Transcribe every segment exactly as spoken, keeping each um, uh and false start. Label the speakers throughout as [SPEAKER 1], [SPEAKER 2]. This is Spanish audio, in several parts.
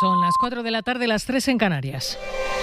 [SPEAKER 1] Son las cuatro de la tarde, las tres en Canarias.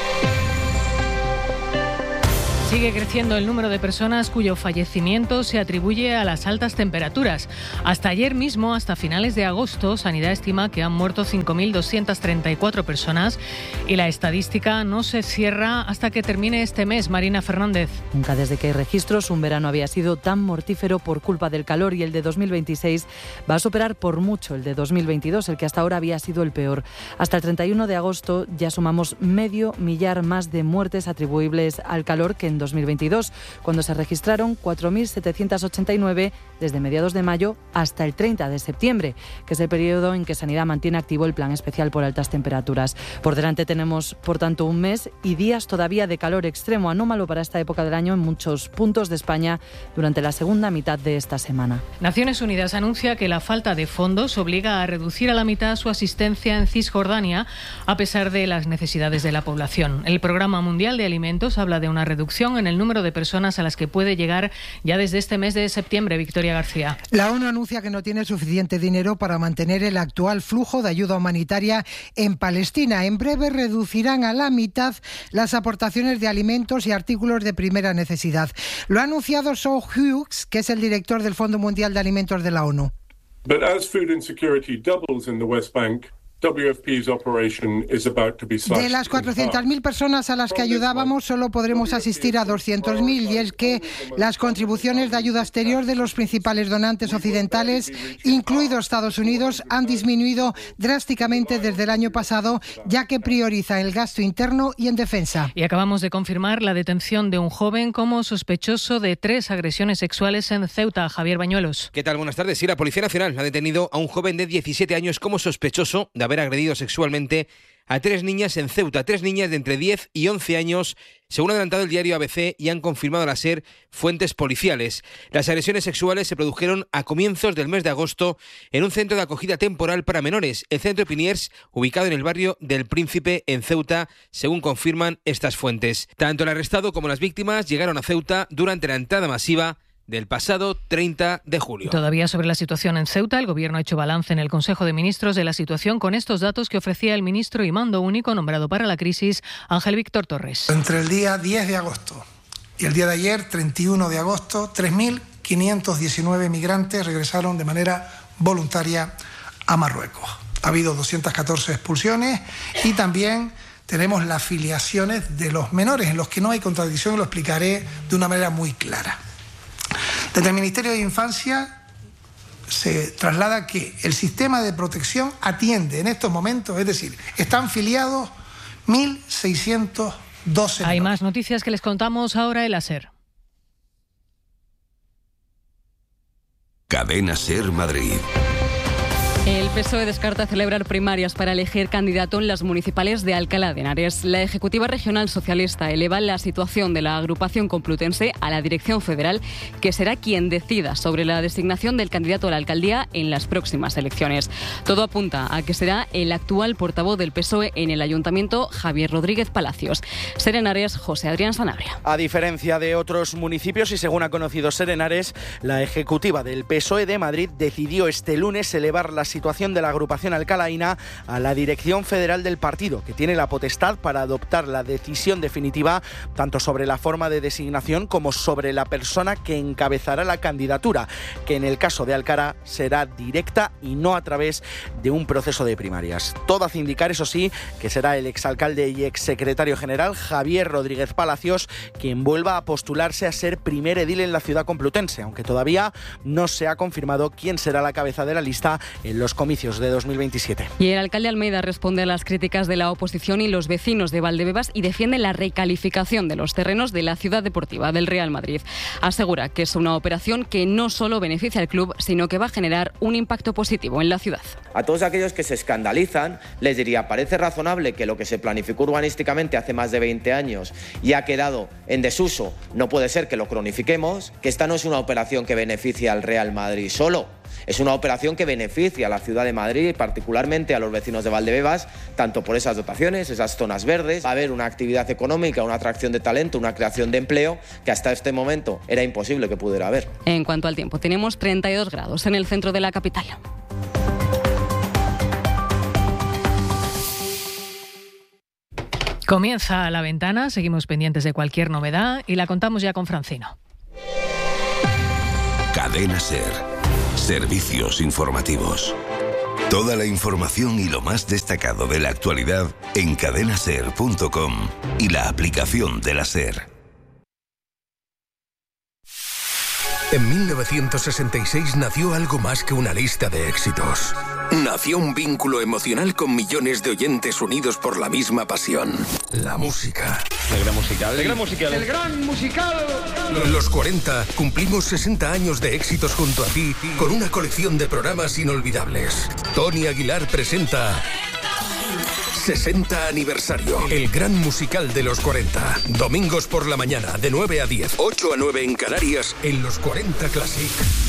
[SPEAKER 1] Sigue creciendo el número de personas cuyo fallecimiento se atribuye a las altas temperaturas. Hasta ayer mismo, hasta finales de agosto, Sanidad estima que han muerto cinco mil doscientas treinta y cuatro personas y la estadística no se cierra hasta que termine este mes. Marina Fernández.
[SPEAKER 2] Nunca desde que hay registros un verano había sido tan mortífero por culpa del calor, y el de dos mil veintiséis va a superar por mucho el de dos mil veintidós, el que hasta ahora había sido el peor. Hasta el treinta y uno de agosto ya sumamos medio millar más de muertes atribuibles al calor que en dos mil veintidós, cuando se registraron cuatro mil setecientos ochenta y nueve desde mediados de mayo hasta el treinta de septiembre, que es el periodo en que Sanidad mantiene activo el plan especial por altas temperaturas. Por delante tenemos, por tanto, un mes y días todavía de calor extremo, anómalo para esta época del año en muchos puntos de España durante la segunda mitad de esta semana.
[SPEAKER 1] Naciones Unidas anuncia que la falta de fondos obliga a reducir a la mitad su asistencia en Cisjordania, a pesar de las necesidades de la población. El Programa Mundial de Alimentos habla de una reducción en el número de personas a las que puede llegar ya desde este mes de septiembre. Victoria García.
[SPEAKER 3] La ONU anuncia que no tiene suficiente dinero para mantener el actual flujo de ayuda humanitaria en Palestina. En breve reducirán a la mitad las aportaciones de alimentos y artículos de primera necesidad. Lo ha anunciado Shaw Hughes, que es el director del Fondo Mundial de Alimentos de la ONU.
[SPEAKER 4] But as food insecurity doubles in the West Bank, W F P's operation is about to be slashed.
[SPEAKER 3] De las cuatrocientas mil personas a las que ayudábamos, solo podremos asistir a doscientas mil, y es que las contribuciones de ayuda exterior de los principales donantes occidentales, incluido Estados Unidos, han disminuido drásticamente desde el año pasado, ya que prioriza el gasto interno y en defensa.
[SPEAKER 1] Y acabamos de confirmar la detención de un joven como sospechoso de tres agresiones sexuales en Ceuta. Javier Bañuelos.
[SPEAKER 5] ¿Qué tal? Buenas tardes. Sí, la Policía Nacional ha detenido a un joven de diecisiete años como sospechoso de haber haber agredido sexualmente a tres niñas en Ceuta, tres niñas de entre diez y once años, según ha adelantado el diario A B C y han confirmado a la SER fuentes policiales. Las agresiones sexuales se produjeron a comienzos del mes de agosto en un centro de acogida temporal para menores, el Centro Piniers, ubicado en el barrio del Príncipe en Ceuta, según confirman estas fuentes. Tanto el arrestado como las víctimas llegaron a Ceuta durante la entrada masiva del pasado treinta de julio.
[SPEAKER 1] Todavía sobre la situación en Ceuta, el Gobierno ha hecho balance en el Consejo de Ministros de la situación con estos datos que ofrecía el ministro y mando único nombrado para la crisis, Ángel Víctor Torres.
[SPEAKER 6] Entre el día diez de agosto y el día de ayer, treinta y uno de agosto, tres mil quinientos diecinueve migrantes regresaron de manera voluntaria a Marruecos. Ha habido doscientas catorce expulsiones y también tenemos las filiaciones de los menores, en los que no hay contradicción, lo explicaré de una manera muy clara. Desde el Ministerio de Infancia se traslada que el sistema de protección atiende en estos momentos, es decir, están filiados mil seiscientos doce.
[SPEAKER 1] Hay más noticias que les contamos ahora en la SER.
[SPEAKER 7] Cadena SER Madrid.
[SPEAKER 8] El P S O E descarta celebrar primarias para elegir candidato en las municipales de Alcalá de Henares. La Ejecutiva Regional Socialista eleva la situación de la agrupación complutense a la Dirección Federal, que será quien decida sobre la designación del candidato a la alcaldía en las próximas elecciones. Todo apunta a que será el actual portavoz del P S O E en el Ayuntamiento, Javier Rodríguez Palacios. SER Henares, José Adrián Sanabria.
[SPEAKER 9] A diferencia de otros municipios y según ha conocido SER Henares, la Ejecutiva del P S O E de Madrid decidió este lunes elevar la situación de la agrupación alcalaína a la Dirección Federal del partido, que tiene la potestad para adoptar la decisión definitiva tanto sobre la forma de designación como sobre la persona que encabezará la candidatura, que en el caso de Alcalá será directa y no a través de un proceso de primarias. Todo hace indicar, eso sí, que será el exalcalde y exsecretario general Javier Rodríguez Palacios quien vuelva a postularse a ser primer edil en la ciudad complutense, aunque todavía no se ha confirmado quién será la cabeza de la lista en los comicios de dos mil veintisiete.
[SPEAKER 8] Y el alcalde Almeida responde a las críticas de la oposición y los vecinos de Valdebebas y defiende la recalificación de los terrenos de la ciudad deportiva del Real Madrid. Asegura que es una operación que no solo beneficia al club, sino que va a generar un impacto positivo en la ciudad.
[SPEAKER 10] A todos aquellos que se escandalizan, les diría, parece razonable que lo que se planificó urbanísticamente hace más de veinte años y ha quedado en desuso, no puede ser que lo cronifiquemos, que esta no es una operación que beneficie al Real Madrid solo. Es una operación que beneficia a la ciudad de Madrid y particularmente a los vecinos de Valdebebas, tanto por esas dotaciones, esas zonas verdes. Va a haber una actividad económica, una atracción de talento, una creación de empleo que hasta este momento era imposible que pudiera haber.
[SPEAKER 8] En cuanto al tiempo, tenemos treinta y dos grados en el centro de la capital.
[SPEAKER 1] Comienza La Ventana, seguimos pendientes de cualquier novedad y la contamos ya con Francino.
[SPEAKER 7] Cadena SER. Servicios informativos. Toda la información y lo más destacado de la actualidad en cadena ser punto com y la aplicación de la SER.
[SPEAKER 11] En mil novecientos sesenta y seis nació algo más que una lista de éxitos. Nació un vínculo emocional con millones de oyentes unidos por la misma pasión. La música.
[SPEAKER 12] El gran musical.
[SPEAKER 11] El gran musical.
[SPEAKER 12] El gran musical.
[SPEAKER 11] Los cuarenta cumplimos sesenta años de éxitos junto a ti con una colección de programas inolvidables. Tony Aguilar presenta sesenta aniversario. El gran musical de los cuarenta. Domingos por la mañana de nueve a diez. ocho a nueve en Canarias en los cuarenta Classic.